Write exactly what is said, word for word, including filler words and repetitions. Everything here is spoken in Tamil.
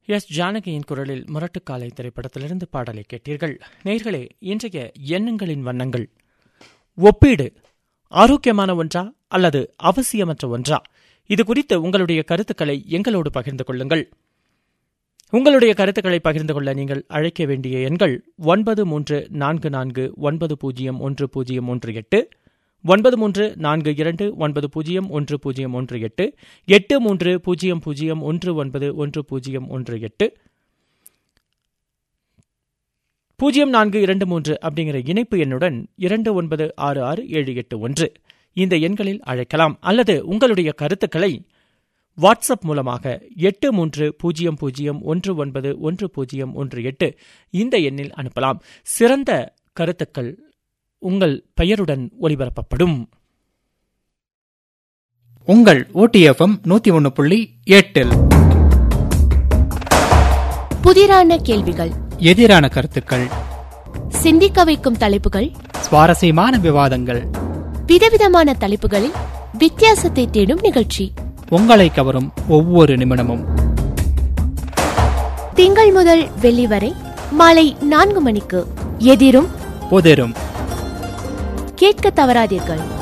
எஸ் ஜானகியின் குரலில் முரட்டுக்காலை திரைப்படத்திலிருந்து பாடலை கேட்டீர்கள். நேயர்களே, இன்றைய எண்ணங்களின் வண்ணங்கள். ஒப்பீடு ஆரோக்கியமான ஒன்றா அல்லது அவசியமற்ற ஒன்றா? இது குறித்து உங்களுடைய கருத்துக்களை எங்களோடு பகிர்ந்து கொள்ளுங்கள். உங்களுடைய கருத்துக்களை பகிர்ந்து கொள்ள நீங்கள் அழைக்க வேண்டிய எண்கள் ஒன்பது மூன்று நான்கு நான்கு ஒன்பது பூஜ்ஜியம் ஒன்று பூஜ்ஜியம் ஒன்று எட்டு, ஒன்பது மூன்று நான்கு இரண்டு ஒன்பது பூஜ்ஜியம் ஒன்று பூஜ்ஜியம் ஒன்று எட்டு, எட்டு மூன்று பூஜ்ஜியம் பூஜ்ஜியம் ஒன்று ஒன்பது ஒன்று பூஜ்ஜியம் ஒன்று எட்டு, பூஜ்ஜியம் நான்கு இரண்டு மூன்று அப்படிங்கிற இணைப்பு எண்ணுடன் இரண்டு ஒன்பது ஆறு ஆறு ஏழு எட்டு ஒன்று இந்த எண்களில் அழைக்கலாம். அல்லது உங்களுடைய கருத்துக்களை வாட்ஸ்அப் மூலமாக எட்டு மூன்று பூஜ்ஜியம் பூஜ்ஜியம் ஒன்று ஒன்பது ஒன்று பூஜ்ஜியம் ஒன்று எட்டு இந்த எண்ணில் அனுப்பலாம். சிறந்த கருத்துக்கள் உங்கள் பெயருடன் ஒலிபரப்பப்படும். உங்கள் ஓடிஎஃப்எம் நூத்தி ஒன்னு புள்ளி எட்டில் புதிரான கேள்விகள், எதிரான கருத்துக்கள், சிந்திக்க வைக்கும் தலைப்புகள், சுவாரஸ்யமான விவாதங்கள், விதவிதமான தலைப்புகளில் வித்தியாசத்தை தேடும் நிகழ்ச்சி, உங்களை கவரும் ஒவ்வொரு நிமிடமும். திங்கள் முதல் வெள்ளி வரை மாலை நான்கு மணிக்கு எதிரும் புதிரும். கேட்க தவறாதீர்கள்.